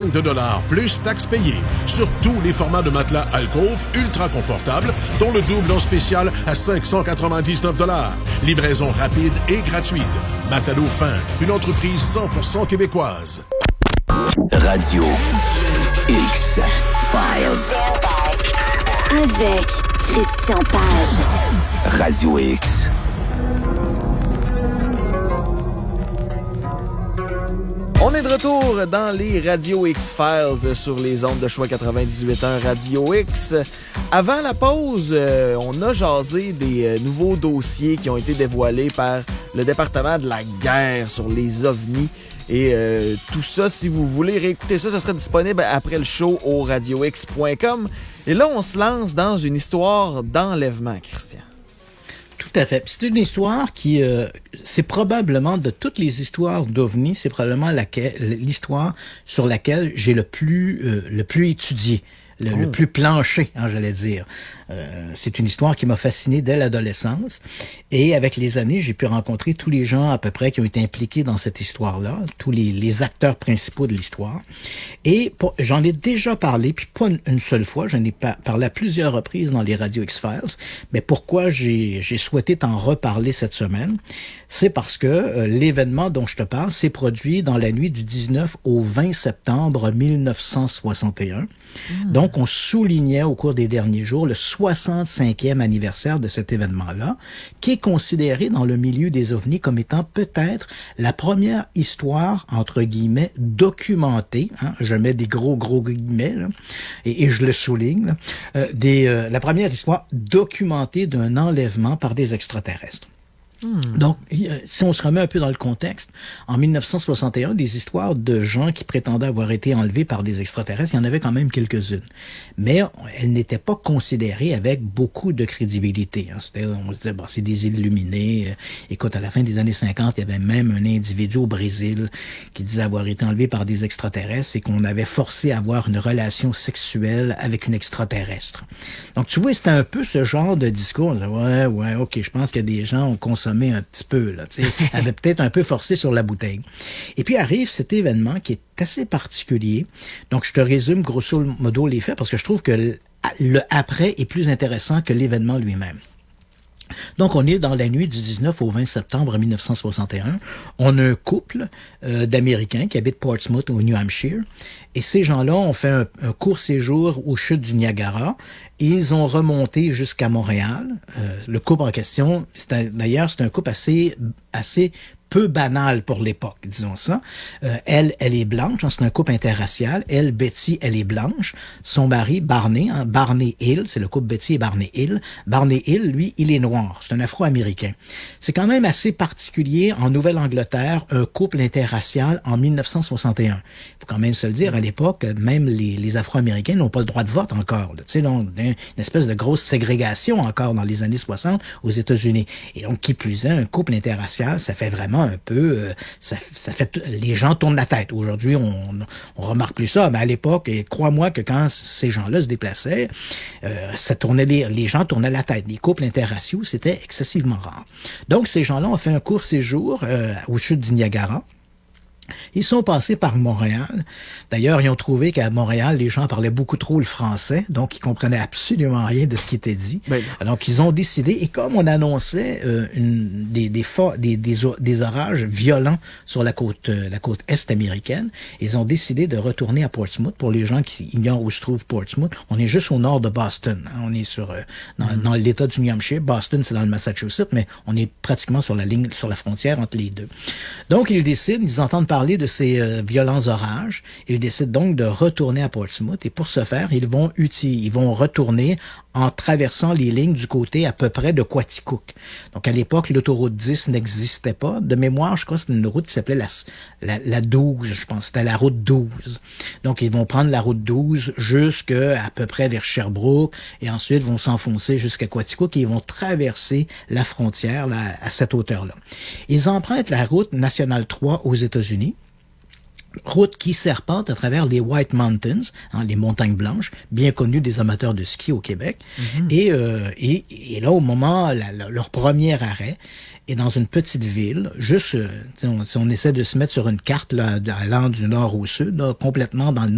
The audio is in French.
65 $, plus taxes payées, sur tous les formats de matelas Alcove ultra confortables, dont le double en spécial à 599 $. Livraison rapide et gratuite. Matalo Fin, une entreprise 100% québécoise. Radio X Files. Avec Christian Page. Radio X. On est de retour dans les Radio X-Files sur les ondes de choix 98.1 Radio X. Avant la pause, on a jasé des nouveaux dossiers qui ont été dévoilés par le département de la guerre sur les ovnis. Et tout ça, si vous voulez réécouter ça, ce sera disponible après le show au radiox.com. Et là, on se lance dans une histoire d'enlèvement, Christian. Tout à fait. C'est une histoire qui, c'est probablement de toutes les histoires d'OVNI, c'est probablement l'histoire sur laquelle j'ai le plus étudié. Le plus planché, hein, j'allais dire. C'est une histoire qui m'a fasciné dès l'adolescence. Et avec les années, j'ai pu rencontrer tous les gens à peu près qui ont été impliqués dans cette histoire-là, tous les acteurs principaux de l'histoire. Et j'en ai déjà parlé, puis pas une seule fois, j'en ai parlé à plusieurs reprises dans les Radio X-Files. Mais pourquoi j'ai souhaité t'en reparler cette semaine? C'est parce que l'événement dont je te parle s'est produit dans la nuit du 19 au 20 septembre 1961. Donc, on soulignait au cours des derniers jours le 65e anniversaire de cet événement-là, qui est considéré dans le milieu des ovnis comme étant peut-être la première histoire, entre guillemets, documentée, hein, je mets des gros guillemets, là, et je le souligne, là, la première histoire documentée d'un enlèvement par des extraterrestres. Donc, si on se remet un peu dans le contexte, en 1961, des histoires de gens qui prétendaient avoir été enlevés par des extraterrestres, il y en avait quand même quelques-unes. Mais elles n'étaient pas considérées avec beaucoup de crédibilité. On se disait, bon, c'est des illuminés. Écoute, à la fin des années 50, il y avait même un individu au Brésil qui disait avoir été enlevé par des extraterrestres et qu'on avait forcé à avoir une relation sexuelle avec une extraterrestre. Donc, tu vois, c'était un peu ce genre de discours. On disait, ouais, ok, je pense que des gens ont consommé un petit peu, là, tu sais, avait peut-être un peu forcé sur la bouteille. Et puis arrive cet événement qui est assez particulier. Donc, je te résume grosso modo les faits parce que je trouve que le après est plus intéressant que l'événement lui-même. Donc, on est dans la nuit du 19 au 20 septembre 1961. On a un couple d'Américains qui habitent Portsmouth au New Hampshire. Et ces gens-là ont fait un court séjour aux chutes du Niagara. Et ils ont remonté jusqu'à Montréal. Le couple en question, d'ailleurs, c'est un couple assez peu banal pour l'époque, disons ça. Elle est blanche, hein, c'est un couple interracial. Elle, Betty, elle est blanche. Son mari, Barney, hein, Barney Hill, c'est le couple Betty et Barney Hill. Barney Hill, lui, il est noir. C'est un Afro-Américain. C'est quand même assez particulier en Nouvelle-Angleterre, un couple interracial en 1961. Il faut quand même se le dire, à l'époque, même les Afro-Américains n'ont pas le droit de vote encore. Tu sais, donc, une espèce de grosse ségrégation encore dans les années 60 aux États-Unis. Et donc, qui plus est, un couple interracial, ça fait vraiment un peu, ça fait, les gens tournent la tête. Aujourd'hui, on remarque plus ça, mais à l'époque, et crois-moi que quand ces gens-là se déplaçaient, ça tournait les gens tournaient la tête. Les couples interraciaux, c'était excessivement rare. Donc, ces gens-là ont fait un court séjour aux chutes du Niagara. Ils sont passés par Montréal. D'ailleurs, ils ont trouvé qu'à Montréal, les gens parlaient beaucoup trop le français, donc ils comprenaient absolument rien de ce qui était dit. Donc, ils ont décidé, et comme on annonçait des orages violents sur la côte est américaine, ils ont décidé de retourner à Portsmouth. Pour les gens qui ignorent où se trouve Portsmouth, on est juste au nord de Boston. Hein. On est dans l'État du New Hampshire. Boston, c'est dans le Massachusetts, mais on est pratiquement sur la frontière entre les deux. Donc, ils entendent parler de ces violents orages. Ils décident donc de retourner à Portsmouth et pour ce faire, ils vont retourner en traversant les lignes du côté à peu près de Quaticook. Donc à l'époque, l'autoroute 10 n'existait pas. De mémoire, je crois que c'était une route qui s'appelait la 12, je pense. C'était la route 12. Donc ils vont prendre la route 12 jusqu'à peu près vers Sherbrooke et ensuite vont s'enfoncer jusqu'à Quaticook et ils vont traverser la frontière là, à cette hauteur-là. Ils empruntent la route nationale 3 aux États-Unis. Route qui serpente à travers les White Mountains, hein, les montagnes blanches, bien connues des amateurs de ski au Québec. Mm-hmm. Et là, au moment, leur premier arrêt est dans une petite ville, juste, on essaie de se mettre sur une carte là, allant du nord au sud, là, complètement dans le